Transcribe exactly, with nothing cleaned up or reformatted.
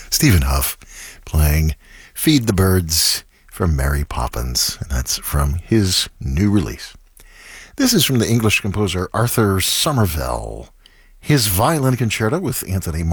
Stephen Huff playing Feed the Birds from Mary Poppins, and that's from his new release. This is from the English composer Arthur Somervell, his violin concerto with Anthony